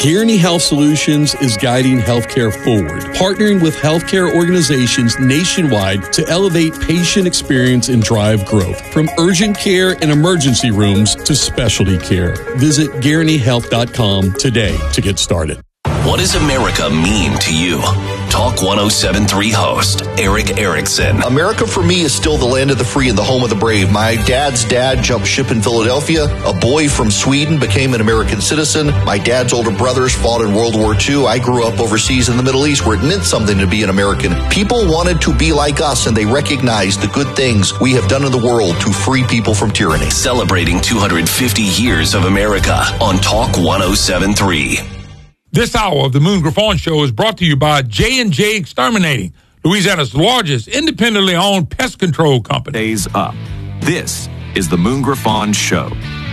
Guaranty Health Solutions is guiding healthcare forward, partnering with healthcare organizations nationwide to elevate patient experience and drive growth. From urgent care and emergency rooms to specialty care. Visit GuarantyHealth.com today to get started. What does America mean to you? Talk 107.3 host Eric Erickson. America for me is still the land of the free and the home of the brave. My dad's dad jumped ship in Philadelphia. A boy from Sweden became an American citizen. My dad's older brothers fought in World War II. I grew up overseas in the Middle East where it meant something to be an American. People wanted to be like us, and they recognized the good things we have done in the world to free people from tyranny. Celebrating 250 years of America on Talk 107.3. This hour of the Moon Griffon Show is brought to you by J&J Exterminating, Louisiana's largest independently owned pest control company. Days up. This is the Moon Griffon Show.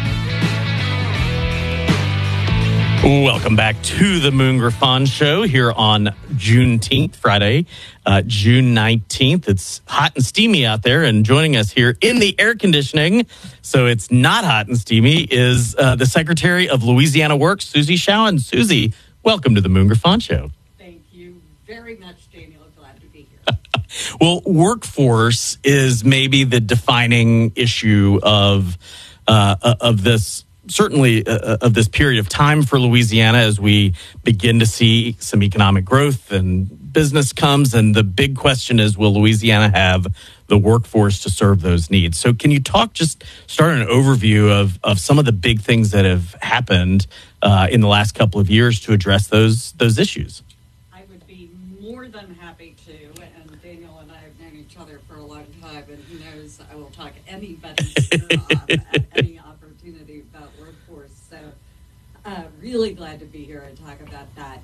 Welcome back to the Moon Griffon Show here on Juneteenth, Friday, June 19th. It's hot and steamy out there, and joining us here in the air conditioning, so it's not hot and steamy, is the Secretary of Louisiana Works, Susie Showen. Susie, welcome to the Moon Griffon Show. Thank you very much, Daniel. Glad to be here. Well, workforce is maybe the defining issue of this. Certainly of this period of time for Louisiana as we begin to see some economic growth and business comes. And the big question is, will Louisiana have the workforce to serve those needs? So can you start an overview of some of the big things that have happened in the last couple of years to address those issues? I would be more than happy to. And Daniel and I have known each other for a long time, and he knows I will talk anybody's ear off at any opportunity about workforce. So really glad to be here and talk about that.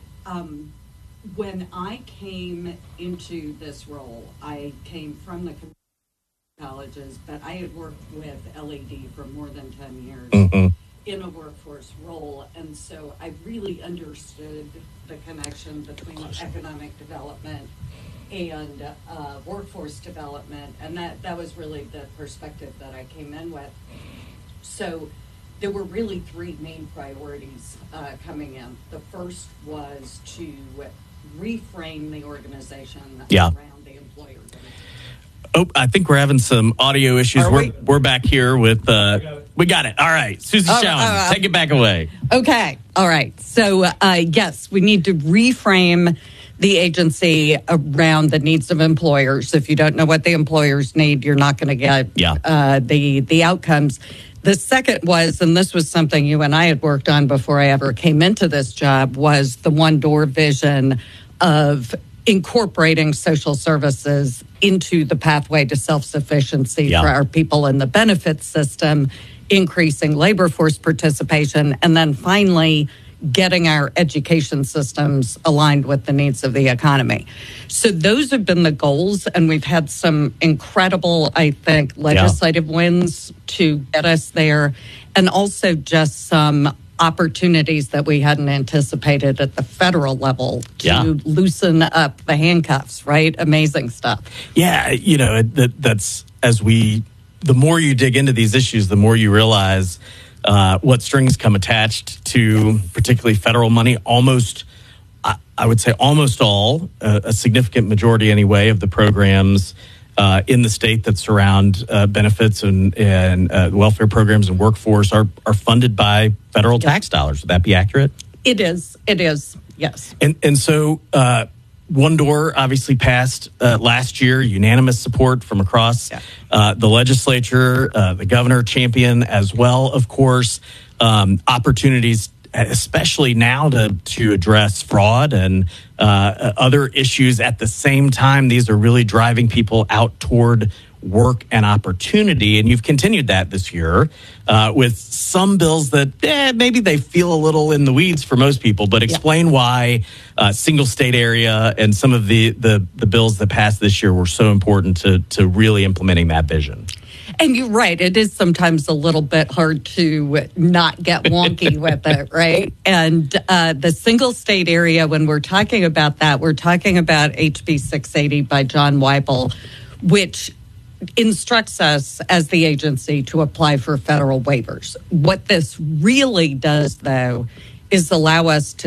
When I came into this role, I came from the colleges, but I had worked with LED for more than 10 years in a workforce role. And so I really understood the connection between economic development and workforce development. And that was really the perspective that I came in with. So there were really three main priorities coming in. The first was to reframe the organization around the employer. Oh, I think we're having some audio issues. We're back here with... we got it. All right. Susie Showen, take it back away. Okay. All right. So, yes, we need to reframe the agency around the needs of employers. If you don't know what the employers need, you're not going to get the outcomes. The second was, and this was something you and I had worked on before I ever came into this job, was the one-door vision of incorporating social services into the pathway to self-sufficiency for our people in the benefits system, increasing labor force participation, and then finally getting our education systems aligned with the needs of the economy. So those have been the goals, and we've had some incredible, I think, legislative wins to get us there, and also just some opportunities that we hadn't anticipated at the federal level to loosen up the handcuffs, right? Amazing stuff. Yeah, that's the more you dig into these issues, the more you realize what strings come attached to particularly federal money. Almost, I would say almost all, a significant majority anyway, of the programs in the state that surround benefits and welfare programs and workforce are funded by federal tax dollars. Would that be accurate? It is, yes. And so One Door obviously passed last year, unanimous support from across the legislature, the governor champion as well, of course. Opportunities, especially now to address fraud and other issues at the same time. These are really driving people out toward work and opportunity. And you've continued that this year with some bills that maybe they feel a little in the weeds for most people, but explain why single state area and some of the bills that passed this year were so important to really implementing that vision. And you're right. It is sometimes a little bit hard to not get wonky with it, right? And the single state area, when we're talking about that, we're talking about HB 680 by John Weibel, which instructs us as the agency to apply for federal waivers. What this really does, though, is allow us to